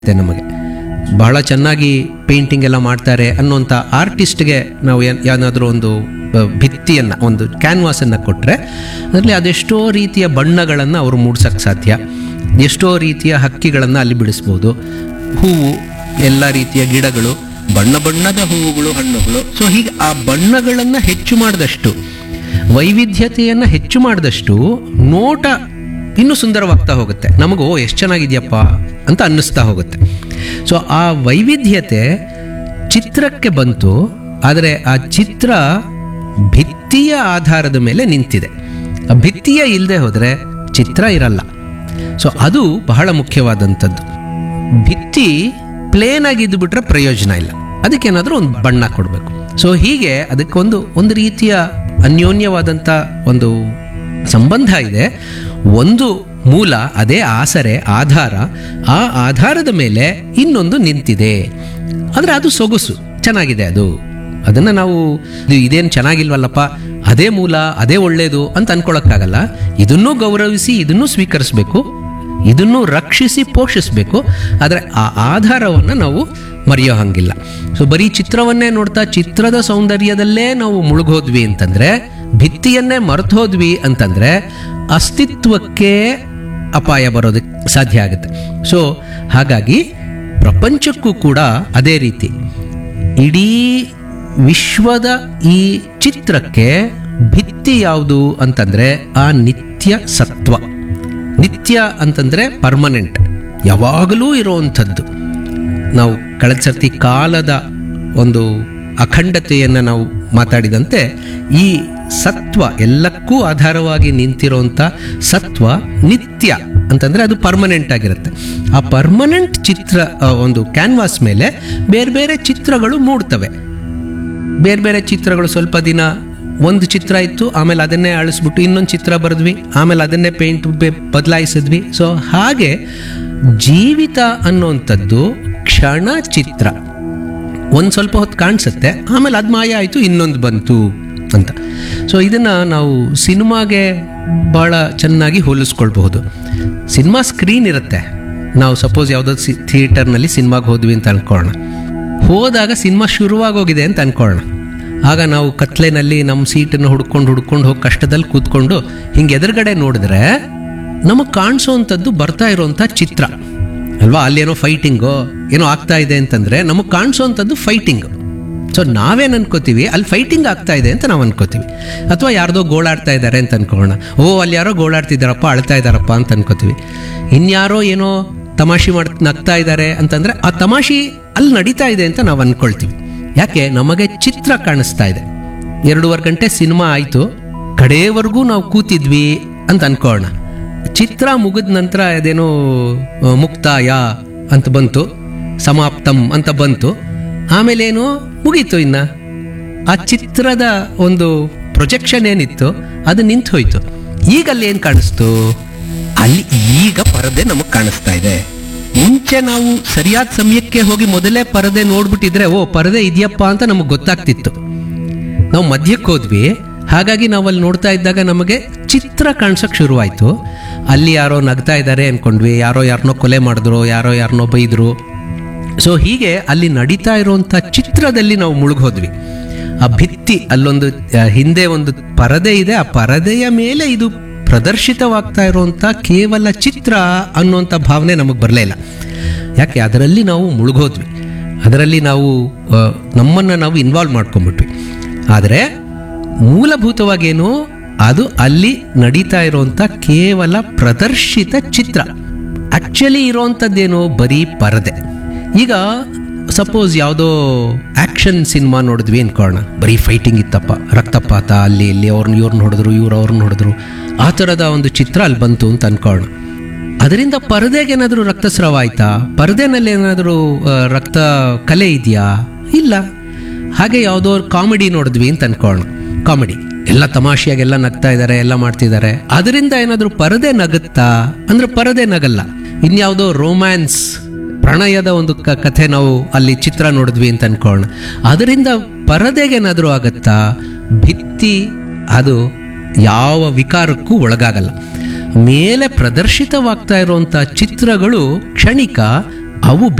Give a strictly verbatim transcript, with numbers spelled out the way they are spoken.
ನಮಗೆ ಬಹಳ ಚೆನ್ನಾಗಿ ಪೇಂಟಿಂಗ್ ಎಲ್ಲ ಮಾಡ್ತಾರೆ ಅನ್ನೋಂಥ ಆರ್ಟಿಸ್ಟ್ಗೆ ನಾವು ಏನ್ ಏನಾದರೂ ಒಂದು ಭಿತ್ತಿಯನ್ನು ಒಂದು ಕ್ಯಾನ್ವಾಸನ್ನು ಕೊಟ್ಟರೆ ಅದರಲ್ಲಿ ಅದೆಷ್ಟೋ ರೀತಿಯ ಬಣ್ಣಗಳನ್ನು ಅವರು ಮೂಡ್ಸೋಕ್ಕೆ ಸಾಧ್ಯ, ಎಷ್ಟೋ ರೀತಿಯ ಹಕ್ಕಿಗಳನ್ನು ಅಲ್ಲಿ ಬಿಡಿಸ್ಬೋದು, ಹೂವು, ಎಲ್ಲ ರೀತಿಯ ಗಿಡಗಳು, ಬಣ್ಣ ಬಣ್ಣದ ಹೂವುಗಳು, ಹಣ್ಣುಗಳು. ಸೊ ಹೀಗೆ ಆ ಬಣ್ಣಗಳನ್ನು ಹೆಚ್ಚು ಮಾಡಿದಷ್ಟು, ವೈವಿಧ್ಯತೆಯನ್ನು ಹೆಚ್ಚು ಮಾಡಿದಷ್ಟು ನೋಟ ಇನ್ನೂ ಸುಂದರವಾಗ್ತಾ ಹೋಗುತ್ತೆ. ನಮಗೂ ಓ ಎಷ್ಟು ಚೆನ್ನಾಗಿದೆಯಪ್ಪ ಅಂತ ಅನ್ನಿಸ್ತಾ ಹೋಗುತ್ತೆ. ಸೊ ಆ ವೈವಿಧ್ಯತೆ ಚಿತ್ರಕ್ಕೆ ಬಂತು, ಆದರೆ ಆ ಚಿತ್ರ ಭಿತ್ತಿಯ ಆಧಾರದ ಮೇಲೆ ನಿಂತಿದೆ. ಆ ಭಿತ್ತಿಯ ಇಲ್ಲದೆ ಹೋದರೆ ಚಿತ್ರ ಇರಲ್ಲ. ಸೊ ಅದು ಬಹಳ ಮುಖ್ಯವಾದಂಥದ್ದು. ಭಿತ್ತಿ ಪ್ಲೇನ್ ಆಗಿದ್ದು ಬಿಟ್ರೆ ಪ್ರಯೋಜನ ಇಲ್ಲ, ಅದಕ್ಕೇನಾದರೂ ಒಂದು ಬಣ್ಣ ಕೊಡಬೇಕು. ಸೊ ಹೀಗೆ ಅದಕ್ಕೊಂದು ಒಂದು ರೀತಿಯ ಅನ್ಯೋನ್ಯವಾದಂಥ ಒಂದು ಸಂಬಂಧ ಇದೆ. ಒಂದು ಮೂಲ, ಅದೇ ಆಸರೆ, ಆಧಾರ. ಆ ಆಧಾರದ ಮೇಲೆ ಇನ್ನೊಂದು ನಿಂತಿದೆ, ಆದರೆ ಅದು ಸೊಗಸು ಚೆನ್ನಾಗಿದೆ. ಅದು ಅದನ್ನು ನಾವು ಇದೇನು ಚೆನ್ನಾಗಿಲ್ವಲ್ಲಪ್ಪ, ಅದೇ ಮೂಲ, ಅದೇ ಒಳ್ಳೆಯದು ಅಂತ ಅನ್ಕೊಳಕ್ಕಾಗಲ್ಲ. ಇದನ್ನೂ ಗೌರವಿಸಿ, ಇದನ್ನೂ ಸ್ವೀಕರಿಸಬೇಕು, ಇದನ್ನು ರಕ್ಷಿಸಿ ಪೋಷಿಸಬೇಕು. ಆದರೆ ಆ ಆಧಾರವನ್ನು ನಾವು ಮರೆಯೋ ಹಂಗಿಲ್ಲ. ಸೊ ಬರೀ ಚಿತ್ರವನ್ನೇ ನೋಡ್ತಾ ಚಿತ್ರದ ಸೌಂದರ್ಯದಲ್ಲೇ ನಾವು ಮುಳುಗೋದ್ವಿ ಅಂತಂದರೆ, ಭಿತ್ತಿಯನ್ನೇ ಮರೆತು ಹೋದ್ವಿ ಅಂತಂದರೆ ಅಸ್ತಿತ್ವಕ್ಕೆ ಅಪಾಯ ಬರೋದಕ್ಕೆ ಸಾಧ್ಯ ಆಗುತ್ತೆ. ಸೊ ಹಾಗಾಗಿ ಪ್ರಪಂಚಕ್ಕೂ ಕೂಡ ಅದೇ ರೀತಿ ಇಡೀ ವಿಶ್ವದ ಈ ಚಿತ್ರಕ್ಕೆ ಭಿತ್ತಿ ಯಾವುದು ಅಂತಂದರೆ ಆ ನಿತ್ಯ ಸತ್ವ. ನಿತ್ಯ ಅಂತಂದರೆ ಪರ್ಮನೆಂಟ್, ಯಾವಾಗಲೂ ಇರೋವಂಥದ್ದು. ನಾವು ಕಳೆದ ಸರ್ತಿ ಕಾಲದ ಒಂದು ಅಖಂಡತೆಯನ್ನು ನಾವು ಮಾತಾಡಿದಂತೆ ಈ ಸತ್ವ, ಎಲ್ಲಕ್ಕೂ ಆಧಾರವಾಗಿ ನಿಂತಿರೋಂಥ ಸತ್ವ ನಿತ್ಯ ಅಂತಂದರೆ ಅದು ಪರ್ಮನೆಂಟ್ ಆಗಿರುತ್ತೆ. ಆ ಪರ್ಮನೆಂಟ್ ಚಿತ್ರ ಒಂದು ಕ್ಯಾನ್ವಾಸ್ ಮೇಲೆ ಬೇರೆ ಬೇರೆ ಚಿತ್ರಗಳು ಮೂಡ್ತವೆ. ಬೇರೆ ಬೇರೆ ಚಿತ್ರಗಳು ಸ್ವಲ್ಪ ದಿನ ಒಂದು ಚಿತ್ರ ಇತ್ತು, ಆಮೇಲೆ ಅದನ್ನೇ ಅಳಿಸ್ಬಿಟ್ಟು ಇನ್ನೊಂದು ಚಿತ್ರ ಬರೆದ್ವಿ, ಆಮೇಲೆ ಅದನ್ನೇ ಪೇಂಟ್ ಬದಲಾಯಿಸಿದ್ವಿ. ಸೊ ಹಾಗೆ ಜೀವಿತ ಅನ್ನೋಂಥದ್ದು ಕ್ಷಣ ಚಿತ್ರ. ಒಂದು ಸ್ವಲ್ಪ ಹೊತ್ತು ಕಾಣಿಸುತ್ತೆ, ಆಮೇಲೆ ಅದು ಮಾಯ ಆಯಿತು, ಇನ್ನೊಂದು ಬಂತು ಅಂತ. ಸೊ ಇದನ್ನು ನಾವು ಸಿನಿಮಾಗೆ ಭಾಳ ಚೆನ್ನಾಗಿ ಹೋಲಿಸ್ಕೊಳ್ಬಹುದು. ಸಿನಿಮಾ ಸ್ಕ್ರೀನ್ ಇರುತ್ತೆ. ನಾವು ಸಪೋಸ್ ಯಾವುದೋ ಸಿ ಥಿಯೇಟರ್ನಲ್ಲಿ ಸಿನಿಮಾಗೆ ಹೋದ್ವಿ ಅಂತ ಅಂದ್ಕೊಳ್ಳೋಣ. ಹೋದಾಗ ಸಿನಿಮಾ ಶುರುವಾಗೋಗಿದೆ ಅಂತ ಅಂದ್ಕೊಳ್ಳೋಣ. ಆಗ ನಾವು ಕತ್ಲೆನಲ್ಲಿ ನಮ್ಮ ಸೀಟನ್ನು ಹುಡ್ಕೊಂಡು ಹುಡ್ಕೊಂಡು ಹೋಗಿ ಕಷ್ಟದಲ್ಲಿ ಕೂತ್ಕೊಂಡು ಹಿಂಗೆ ಎದುರುಗಡೆ ನೋಡಿದ್ರೆ ನಮಗೆ ಕಾಣಿಸೋವಂಥದ್ದು ಬರ್ತಾ ಇರೋವಂಥ ಚಿತ್ರ ಅಲ್ವಾ. ಅಲ್ಲೇನೋ ಫೈಟಿಂಗೋ ಏನೋ ಆಗ್ತಾ ಇದೆ ಅಂತಂದರೆ ನಮಗೆ ಕಾಣಿಸೋವಂಥದ್ದು ಫೈಟಿಂಗು. ಸೊ ನಾವೇನು ಅನ್ಕೋತೀವಿ, ಅಲ್ಲಿ ಫೈಟಿಂಗ್ ಆಗ್ತಾ ಇದೆ ಅಂತ ನಾವು ಅನ್ಕೋತೀವಿ. ಅಥವಾ ಯಾರ್ದೋ ಗೋಳಾಡ್ತಾ ಇದ್ದಾರೆ ಅಂತ ಅನ್ಕೊಳ್ಳೋಣ. ಓ ಅಲ್ಲಿ ಯಾರೋ ಗೋಳಾಡ್ತಿದ್ದಾರಪ್ಪ, ಅಳ್ತಾ ಇದ್ದಾರಪ್ಪ ಅಂತ ಅನ್ಕೋತೀವಿ. ಇನ್ಯಾರೋ ಏನೋ ತಮಾಷೆ ಮಾಡ್ ನಗ್ತಾ ಇದ್ದಾರೆ ಅಂತಂದರೆ ಆ ತಮಾಷೆ ಅಲ್ಲಿ ನಡೀತಾ ಇದೆ ಅಂತ ನಾವು ಅಂದ್ಕೊಳ್ತೀವಿ. ಯಾಕೆ? ನಮಗೆ ಚಿತ್ರ ಕಾಣಿಸ್ತಾ ಇದೆ. ಎರಡೂವರೆ ಗಂಟೆ ಸಿನಿಮಾ ಆಯಿತು, ಕಡೆಯವರೆಗೂ ನಾವು ಕೂತಿದ್ವಿ ಅಂತ ಅನ್ಕೊಳ್ಳೋಣ. ಚಿತ್ರ ಮುಗಿದ ನಂತರ ಅದೇನೋ ಮುಕ್ತಾಯ ಅಂತ ಬಂತು, ಸಮಾಪ್ತಂ ಅಂತ ಬಂತು, ಆಮೇಲೇನು ಮುಗೀತು. ಇನ್ನು ಆ ಚಿತ್ರದ ಒಂದು ಪ್ರೊಜೆಕ್ಷನ್ ಏನಿತ್ತು ಅದು ನಿಂತು ಹೋಯ್ತು. ಈಗ ಅಲ್ಲಿ ಏನು ಕಾಣಿಸ್ತು? ಅಲ್ಲಿ ಈಗ ಪರದೆ ನಮಗೆ ಕಾಣಿಸ್ತಾ ಇದೆ. ಮುಂಚೆ ನಾವು ಸರಿಯಾದ ಸಮಯಕ್ಕೆ ಹೋಗಿ ಮೊದಲೇ ಪರದೆ ನೋಡ್ಬಿಟ್ಟಿದ್ರೆ ಓ ಪರದೆ ಇದೆಯಪ್ಪ ಅಂತ ನಮಗೆ ಗೊತ್ತಾಗ್ತಿತ್ತು. ನಾವು ಮಧ್ಯಕ್ಕೆ ಹೋದ್ವಿ, ಹಾಗಾಗಿ ನಾವು ಅಲ್ಲಿ ನೋಡ್ತಾ ಇದ್ದಾಗ ನಮಗೆ ಚಿತ್ರ ಕಾಣಿಸೋಕೆ ಶುರುವಾಯಿತು. ಅಲ್ಲಿ ಯಾರೋ ನಗ್ತಾ ಇದ್ದಾರೆ ಅಂದ್ಕೊಂಡ್ವಿ, ಯಾರೋ ಯಾರನ್ನೋ ಕೊಲೆ ಮಾಡಿದ್ರು, ಯಾರೋ ಯಾರನ್ನೋ ಬೈದರು. ಸೊ ಹೀಗೆ ಅಲ್ಲಿ ನಡೀತಾ ಇರುವಂಥ ಚಿತ್ರದಲ್ಲಿ ನಾವು ಮುಳುಗೋದ್ವಿ. ಆ ಭಿತ್ತಿ ಅಲ್ಲೊಂದು ಹಿಂದೆ ಒಂದು ಪರದೆ ಇದೆ, ಆ ಪರದೆಯ ಮೇಲೆ ಇದು ಪ್ರದರ್ಶಿತವಾಗ್ತಾ ಇರುವಂಥ ಕೇವಲ ಚಿತ್ರ ಅನ್ನುವಂಥ ಭಾವನೆ ನಮಗೆ ಬರಲೇ ಇಲ್ಲ. ಯಾಕೆ? ಅದರಲ್ಲಿ ನಾವು ಮುಳುಗೋದ್ವಿ, ಅದರಲ್ಲಿ ನಾವು ನಮ್ಮನ್ನು ನಾವು ಇನ್ವಾಲ್ವ್ ಮಾಡ್ಕೊಂಡ್ಬಿಟ್ವಿ. ಆದರೆ ಮೂಲಭೂತವಾಗೇನು, ಅದು ಅಲ್ಲಿ ನಡೀತಾ ಇರುವಂಥ ಕೇವಲ ಪ್ರದರ್ಶಿತ ಚಿತ್ರ. ಆ್ಯಕ್ಚುಲಿ ಇರೋವಂಥದ್ದೇನು? ಬರೀ ಪರದೆ. ಈಗ ಸಪೋಸ್ ಯಾವುದೋ ಆ್ಯಕ್ಷನ್ ಸಿನಿಮಾ ನೋಡಿದ್ವಿ ಅನ್ಕೊಳ್ಳೋಣ, ಬರೀ ಫೈಟಿಂಗ್ ಇತ್ತಪ್ಪ, ರಕ್ತಪಾತ, ಅಲ್ಲಿ ಇಲ್ಲಿ ಅವ್ರನ್ನ ಇವ್ರನ್ನ ಹೊಡೆದ್ರು, ಇವ್ರು ಅವ್ರನ್ನ ಹೊಡೆದ್ರು, ಆ ಥರದ ಒಂದು ಚಿತ್ರ ಅಲ್ಲಿ ಬಂತು ಅಂತ ಅನ್ಕೊಳ್ಳೋಣ. ಅದರಿಂದ ಪರದೆಗೆ ಏನಾದರೂ ರಕ್ತಸ್ರಾವ ಆಯ್ತಾ? ಪರದೆನಲ್ಲಿ ಏನಾದರೂ ರಕ್ತ ಕಲೆ ಇದೆಯಾ? ಇಲ್ಲ. ಹಾಗೆ ಯಾವುದೋ ಕಾಮಿಡಿ ನೋಡಿದ್ವಿ ಅಂತ ಅನ್ಕೊಳ್ಳೋಣ, ಕಾಮಿಡಿ ಎಲ್ಲ ತಮಾಷೆಯಾಗೆಲ್ಲ ನಗ್ತಾ ಇದ್ದಾರೆ, ಎಲ್ಲ ಮಾಡ್ತಿದ್ದಾರೆ, ಅದರಿಂದ ಏನಾದರೂ ಪರದೆ ನಗುತ್ತಾ ಅಂದರೆ ಪರದೆ ನಗಲ್ಲ. ಇನ್ಯಾವುದೋ ರೋಮ್ಯಾನ್ಸ್, ಪ್ರಣಯದ ಒಂದು ಕ ಕಥೆ ನಾವು ಅಲ್ಲಿ ಚಿತ್ರ ನೋಡಿದ್ವಿ ಅಂತ ಅನ್ಕೊಳ್ಳೋಣ, ಅದರಿಂದ ಪರದೆಗೇನಾದರೂ ಆಗತ್ತಾ? ಭಿತ್ತಿ ಅದು ಯಾವ ವಿಕಾರಕ್ಕೂ ಒಳಗಾಗಲ್ಲ. ಮೇಲೆ ಪ್ರದರ್ಶಿತವಾಗ್ತಾ ಇರುವಂಥ ಚಿತ್ರಗಳು ಕ್ಷಣಿಕ, ಅವು